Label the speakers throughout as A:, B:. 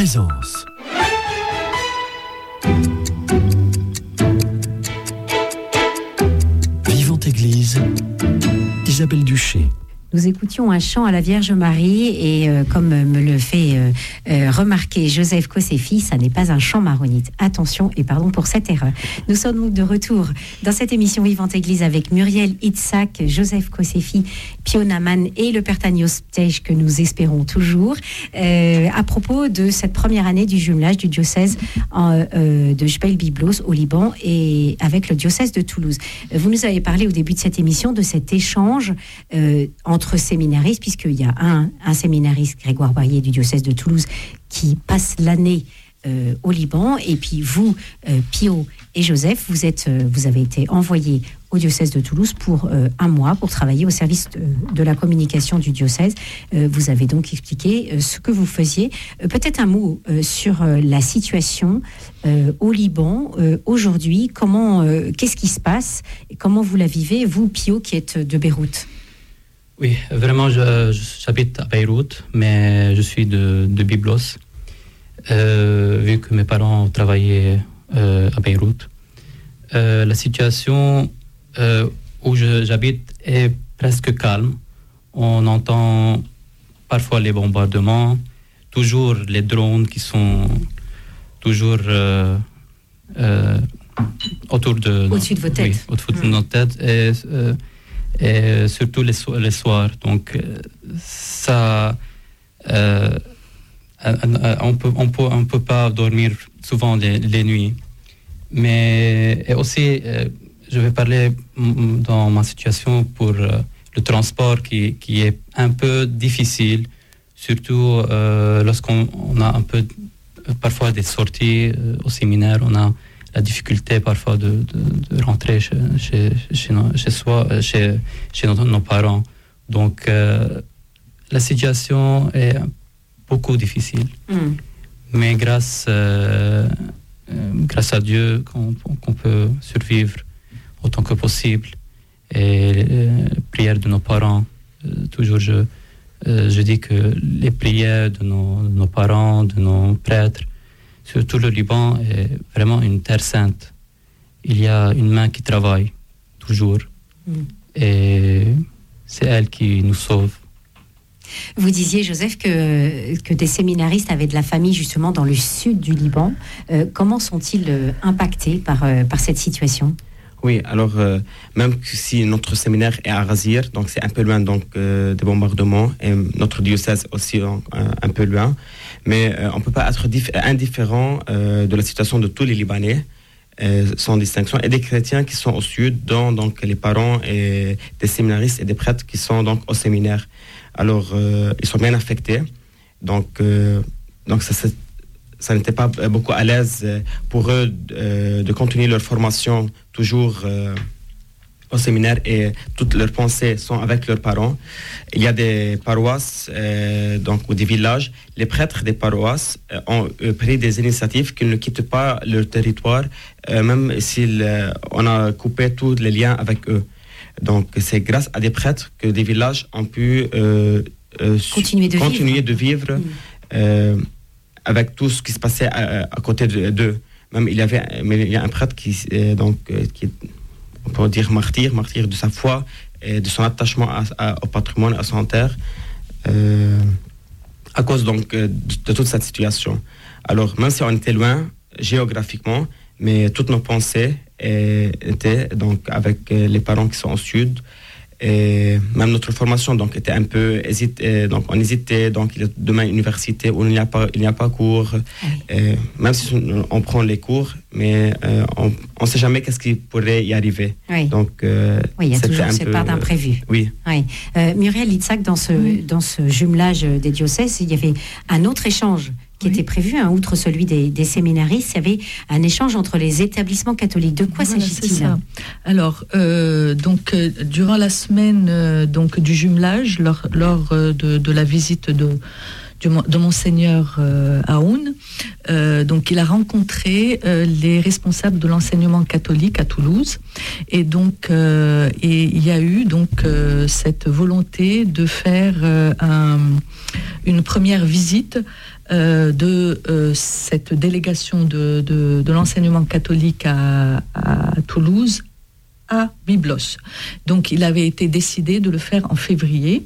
A: présence. Vivante Église, Isabelle Duché.
B: Nous écoutions un chant à la Vierge Marie et comme me le fait remarquer Joseph Kossefi, ça n'est pas un chant maronite. Attention et pardon pour cette erreur. Nous sommes donc de retour dans cette émission Vivante Église avec Muriel Itzhak, Joseph Kossefi, Pio Naaman et le Père Tanios Ptej que nous espérons toujours à propos de cette première année du jumelage du diocèse de Jebel Byblos au Liban et avec le diocèse de Toulouse. Vous nous avez parlé au début de cette émission de cet échange entre séminaristes, puisqu'il y a un séminariste, Grégoire Barrier du diocèse de Toulouse, qui passe l'année au Liban, et puis vous, Pio et Joseph, vous avez été envoyés au diocèse de Toulouse pour un mois pour travailler au service de la communication du diocèse. Vous avez donc expliqué ce que vous faisiez. Peut-être un mot sur la situation au Liban aujourd'hui. Qu'est-ce qui se passe et comment vous la vivez, vous, Pio, qui êtes de Beyrouth?
C: Oui, vraiment, j'habite à Beyrouth, mais je suis de Byblos, vu que mes parents travaillaient à Beyrouth. La situation où j'habite est presque calme. On entend parfois les bombardements, toujours les drones qui sont toujours autour de...
B: Au-dessus de vos têtes.
C: Oui, au-dessus de nos têtes. Et surtout les soirs. Donc ça, on peut pas dormir souvent les nuits. Mais et aussi, je vais parler dans ma situation pour le transport qui est un peu difficile, surtout lorsqu'on a un peu parfois des sorties au séminaire. On a la difficulté parfois de rentrer chez nos parents. Donc, la situation est beaucoup difficile. Mais grâce à Dieu, qu'on peut survivre autant que possible. Et prières de nos parents, toujours je dis que les prières de nos parents, de nos prêtres, surtout le Liban est vraiment une terre sainte. Il y a une main qui travaille, toujours. Et c'est elle qui nous sauve.
B: Vous disiez, Joseph, que des séminaristes avaient de la famille justement dans le sud du Liban. Comment sont-ils impactés par cette situation ?
D: Oui, alors même si notre séminaire est à Razir, donc c'est un peu loin des bombardements, et notre diocèse aussi un peu loin, mais on ne peut pas être indifférent de la situation de tous les Libanais, sans distinction, et des chrétiens qui sont au sud, dont donc les parents et des séminaristes et des prêtres qui sont donc au séminaire. Alors ils sont bien affectés, donc ça n'était pas beaucoup à l'aise pour eux de continuer leur formation toujours au séminaire, et toutes leurs pensées sont avec leurs parents. Il y a des paroisses ou des villages. Les prêtres des paroisses ont pris des initiatives qu'ils ne quittent pas leur territoire, même si on a coupé tous les liens avec eux. Donc c'est grâce à des prêtres que des villages ont pu continuer de vivre avec tout ce qui se passait à côté d'eux. Même il y a un prêtre qui on peut dire martyr de sa foi et de son attachement au patrimoine, à son terre, à cause donc de toute cette situation. Alors même si on était loin géographiquement, mais toutes nos pensées étaient donc avec les parents qui sont au sud. Et même notre formation donc était un peu donc on hésitait, donc il y a demain université où il n'y a pas cours, même si on prend les cours, mais on ne sait jamais qu'est-ce qui pourrait y arriver. Donc
B: il y a toujours cette part d'imprévu. Muriel Itzhak, dans ce jumelage des diocèses, il y avait un autre échange qui était prévu, outre celui des séminaristes. Il y avait un échange entre les établissements catholiques. De quoi s'agit-il ?
E: Alors, durant la semaine du jumelage, lors de la visite de Monseigneur Aoun. Donc il a rencontré les responsables de l'enseignement catholique à Toulouse, et donc et il y a eu donc cette volonté de faire une première visite de cette délégation de l'enseignement catholique à Toulouse à Byblos. Donc il avait été décidé de le faire en février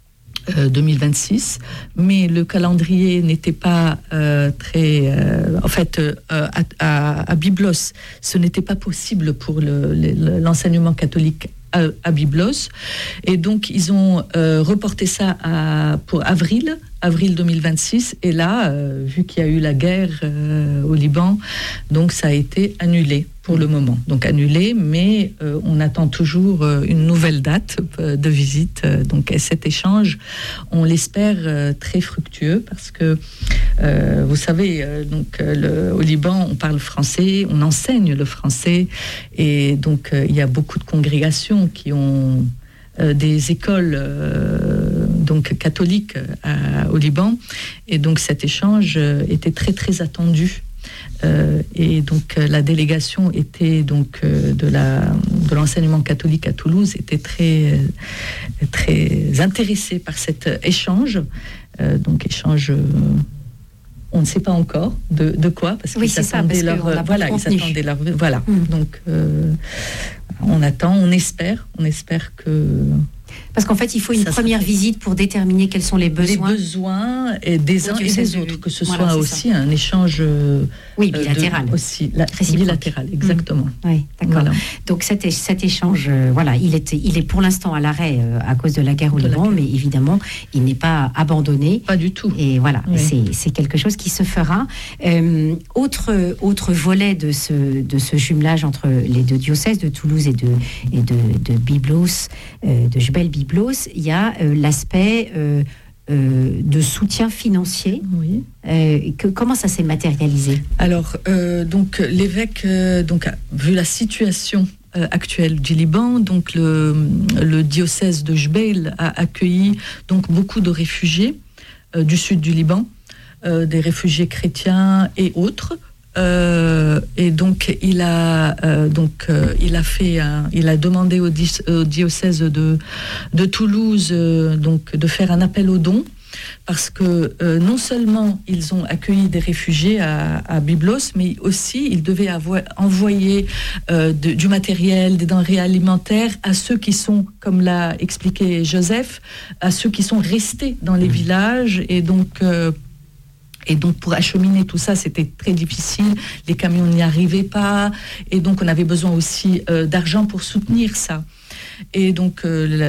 E: 2026, mais le calendrier n'était pas très... en fait, à Byblos, ce n'était pas possible pour l'enseignement catholique à Byblos, et donc ils ont reporté ça pour avril 2026, et là, vu qu'il y a eu la guerre au Liban, donc ça a été annulé pour le moment. Donc annulé, mais on attend toujours une nouvelle date de visite. Donc et cet échange, on l'espère très fructueux, parce que vous savez, donc au Liban, on parle français, on enseigne le français, et donc il y a beaucoup de congrégations qui ont des écoles donc catholiques au Liban, et donc cet échange était très très attendu. Et donc la délégation était donc de l'enseignement catholique à Toulouse était très très intéressée par cet échange. Donc échange, on ne sait pas encore de quoi, parce qu'ils s'attendaient leur voilà. Donc on attend, on espère que...
B: Parce qu'en fait, il faut une première visite pour déterminer quels sont les besoins.
E: Les besoins des uns et des autres, que ce soit aussi un échange...
B: Oui, bilatéral.
E: Bilatéral, exactement.
B: Oui, d'accord. Voilà. Donc cet échange, voilà, il est pour l'instant à l'arrêt à cause de la guerre au Liban, mais évidemment, il n'est pas abandonné.
E: Pas du tout.
B: Et voilà, c'est quelque chose qui se fera. Autre volet de ce jumelage entre les deux diocèses de Toulouse et de Byblos, de Jebel-Byblos, il y a l'aspect de soutien financier.
E: Oui.
B: Comment ça s'est matérialisé ?
E: Alors, donc l'évêque, vu la situation actuelle du Liban, donc le diocèse de Jbeil a accueilli donc beaucoup de réfugiés du sud du Liban, des réfugiés chrétiens et autres. Et donc il a demandé au diocèse de Toulouse donc de faire un appel aux dons, parce que non seulement ils ont accueilli des réfugiés à Byblos, mais aussi ils devaient envoyer du matériel, des denrées alimentaires à ceux qui sont, comme l'a expliqué Joseph, à ceux qui sont restés dans les villages, et donc pour acheminer tout ça, c'était très difficile. Les camions n'y arrivaient pas. Et donc, on avait besoin aussi d'argent pour soutenir ça. Et donc,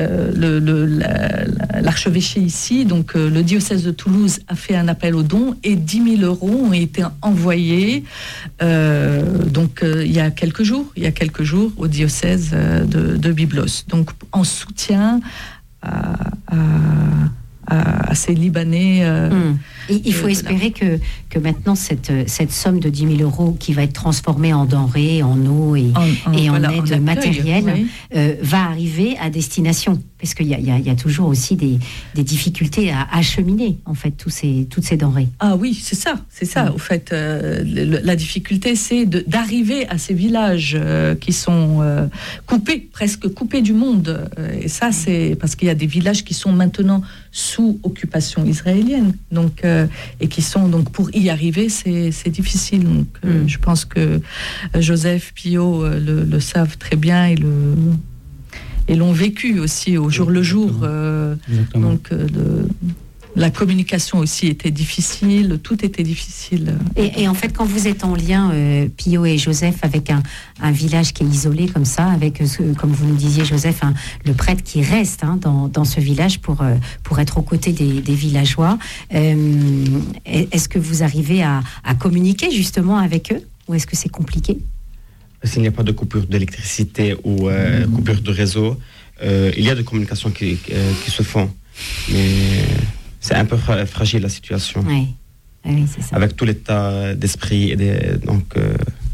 E: l'archevêché ici, donc le diocèse de Toulouse a fait un appel aux dons, et 10 000 euros ont été envoyés il y a quelques jours au diocèse de Byblos. Donc, en soutien à ces Libanais.
B: Il faut espérer que maintenant cette somme de 10 000 euros qui va être transformée en denrées, en eau et en aide matérielle va arriver à destination. Parce qu'il y a toujours aussi des difficultés à acheminer en fait toutes ces denrées.
E: Ah oui, c'est ça. Au fait, la difficulté, c'est d'arriver à ces villages qui sont presque coupés du monde. Et ça, c'est parce qu'il y a des villages qui sont maintenant sous occupation israélienne. Donc, et qui sont donc, pour y arriver, c'est difficile. Donc, je pense que Joseph, Pio le savent très bien, et l'ont vécu aussi au jour le jour. Donc, la communication aussi était difficile, tout était difficile.
B: Et en fait, quand vous êtes en lien, Pio et Joseph, avec un village qui est isolé comme ça, avec, comme vous nous disiez, Joseph, le prêtre qui reste dans ce village pour être aux côtés des villageois, est-ce que vous arrivez à communiquer justement avec eux, ou est-ce que c'est compliqué ?
D: S'il n'y a pas de coupure d'électricité ou coupure de réseau, il y a des communications qui se font, mais c'est un peu fragile la situation.
B: Oui, c'est ça.
D: Avec tout l'état d'esprit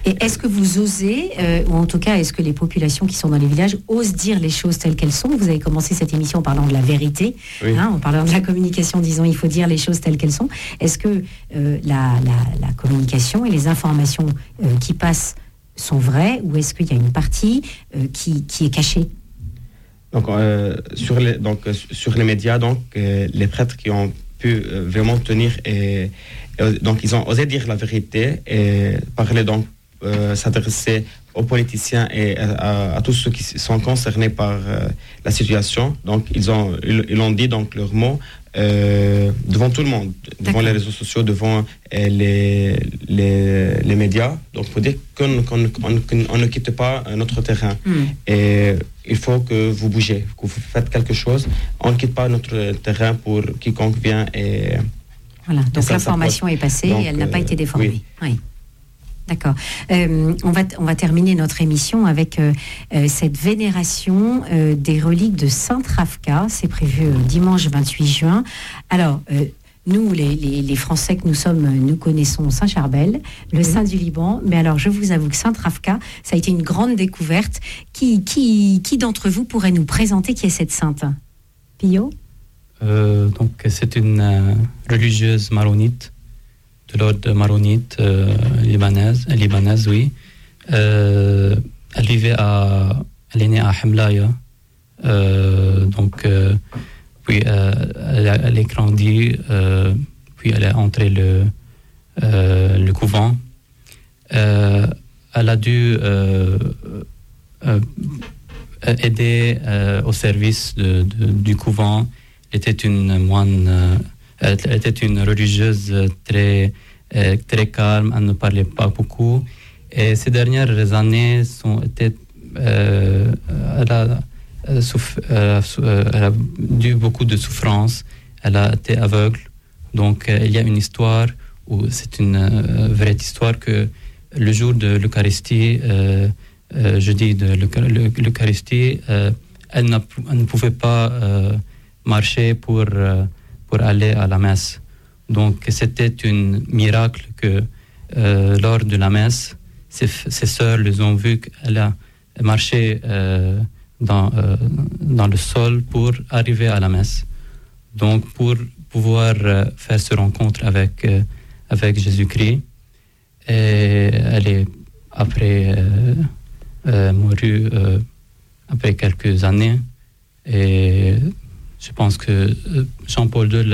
B: Et est-ce que vous osez, ou en tout cas, est-ce que les populations qui sont dans les villages osent dire les choses telles qu'elles sont? Vous avez commencé cette émission en parlant de la vérité, en parlant de la communication, disons, il faut dire les choses telles qu'elles sont. Est-ce que la communication et les informations qui passent sont vraies, ou est-ce qu'il y a une partie qui est cachée?
D: Donc, sur les médias, les prêtres qui ont pu vraiment tenir donc ils ont osé dire la vérité et parler, s'adresser aux politiciens et à tous ceux qui sont concernés par la situation. Donc ils ont dit donc leurs mots devant tout le monde, devant les réseaux sociaux, devant les médias. Donc il faut dire qu'on ne quitte pas notre terrain. Et il faut que vous bougez, que vous faites quelque chose. On ne quitte pas notre terrain pour quiconque vient.
B: Voilà, donc l'information est passée et elle n'a pas été déformée. Oui. D'accord. On va terminer notre émission avec cette vénération des reliques de Sainte Ravka. C'est prévu dimanche 28 juin. Alors, nous, les Français que nous sommes, nous connaissons Saint Charbel, le saint du Liban. Mais alors, je vous avoue que Sainte Ravka, ça a été une grande découverte. Qui d'entre vous pourrait nous présenter qui est cette sainte? Pio?
C: Donc, c'est une religieuse maronite, de l'ordre maronite libanaise, oui. Elle est née à Hemlaya. Puis elle est grandie, puis elle est entrée le couvent. Elle a dû aider au service du couvent. Elle était une moine, elle était une religieuse très calme, elle ne parlait pas beaucoup. Et ces dernières années elle a dû beaucoup de souffrance, elle a été aveugle. Donc il y a une histoire où c'est une vraie histoire que le jour de l'Eucharistie, jeudi de l'Eucharistie, elle ne pouvait pas marcher pour aller à la messe. Donc c'était un miracle que lors de la messe, ses sœurs les ont vu qu'elle a marché dans le sol pour arriver à la messe. Donc pour pouvoir faire cette rencontre avec Jésus-Christ, et elle est après mourue après quelques années, et je pense que Jean-Paul II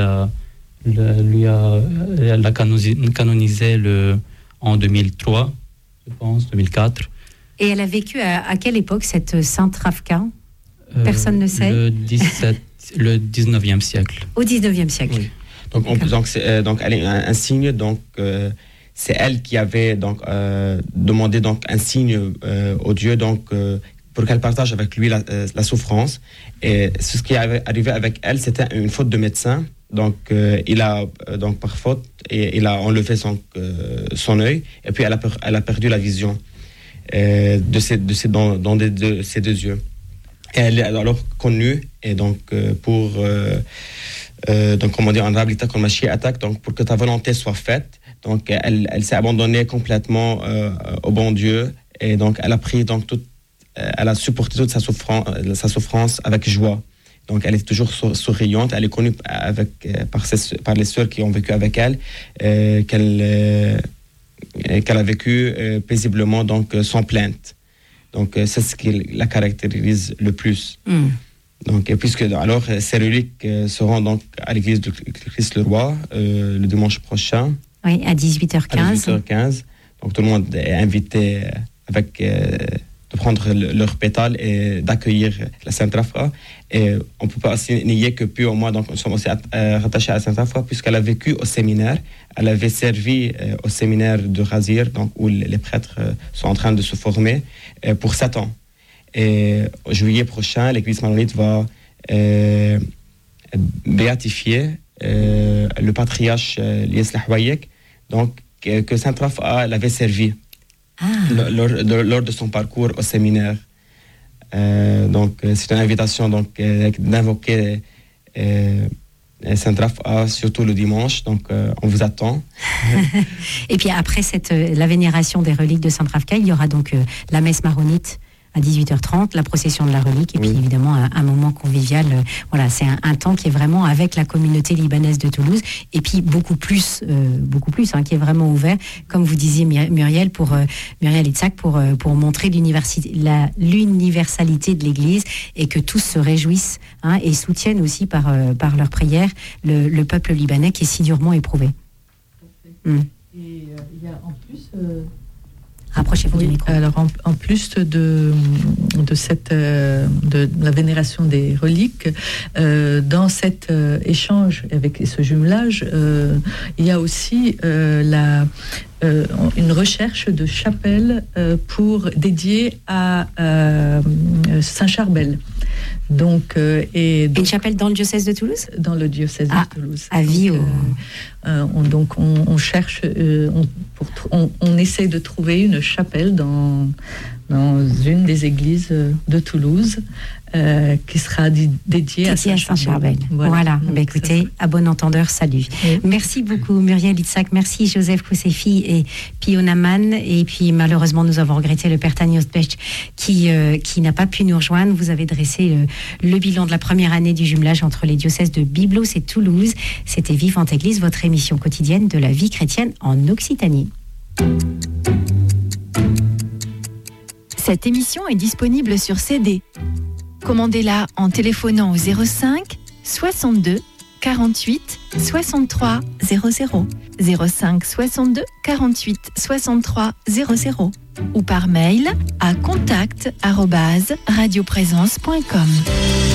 C: l'a canonisé en 2003, je pense, 2004.
B: Et elle a vécu à quelle époque, cette Sainte Ravka? Personne ne sait.
D: Le 19e siècle.
B: Au 19e siècle.
D: Oui. Donc elle est un signe. Donc c'est elle qui avait demandé un signe au Dieu pour qu'elle partage avec lui la souffrance. Et ce qui est arrivé avec elle, c'était une faute de médecin. Donc il a par faute et il a enlevé son œil, et puis elle a perdu la vision de ses deux yeux. Et elle est alors connue et pour comment dire, en réhabilitation comme Mashiach, donc pour que ta volonté soit faite. Donc elle s'est abandonnée complètement au bon Dieu, et donc elle a pris elle a supporté toute sa souffrance avec joie. Donc elle est toujours souriante. Elle est connue par les sœurs qui ont vécu avec elle, qu'elle a vécu paisiblement, sans plainte. Donc c'est ce qui la caractérise le plus. Donc puisque alors ces reliques seront à l'église de Christ le Roi le dimanche prochain.
B: Oui, à 18h15.
D: À 18h15. Donc tout le monde est invité de prendre leurs pétales et d'accueillir la Sainte Ravka. Et on ne peut pas aussi nier que puis au moins, donc nous sommes aussi rattachés à la Sainte Ravka, puisqu'elle a vécu au séminaire. Elle avait servi au séminaire de Razir, où les prêtres sont en train de se former pour 7 ans. Et en juillet prochain, l'église maronite va béatifier le patriarche Lies Lahwayek, que Sainte Ravka l'avait servi. Lors de son parcours au séminaire. C'est une invitation d'invoquer Saint-Raph A, surtout le dimanche, donc on vous attend.
B: Et puis après la vénération des reliques de Saint-Raphaël, il y aura donc la messe maronite à 18h30, la procession de la relique, et puis évidemment un moment convivial. Voilà, c'est un temps qui est vraiment avec la communauté libanaise de Toulouse, et puis beaucoup plus, qui est vraiment ouvert, comme vous disiez Muriel Itzhak, pour montrer l'universalité de l'Église, et que tous se réjouissent et soutiennent aussi par leur prière le peuple libanais qui est si durement éprouvé.
E: Et il y a en plus...
B: Rapprochez-vous du micro.
E: Alors en plus de la vénération des reliques, dans cet échange avec ce jumelage, il y a aussi une recherche de chapelle dédiée à Saint-Charbel. Donc,
B: une chapelle dans le diocèse de Toulouse ?
E: Dans le diocèse de Toulouse.
B: À Viau.
E: On cherche, on essaie de trouver une chapelle dans une des églises de Toulouse qui sera dédiée à
B: Saint-Charbel. Voilà. Écoutez, à bon entendeur, salut. Oui. Merci beaucoup Muriel Itzhak, merci Joseph Kosefi et Pio Naman. Et puis malheureusement, nous avons regretté le père Tani Ostbech qui n'a pas pu nous rejoindre. Vous avez dressé le bilan de la première année du jumelage entre les diocèses de Byblos et Toulouse. C'était Vivante Église, votre émission quotidienne de la vie chrétienne en Occitanie.
F: Cette émission est disponible sur CD. Commandez-la en téléphonant au 05 62 48 63 00, 05 62 48 63 00 ou par mail à contact@radioprésence.com.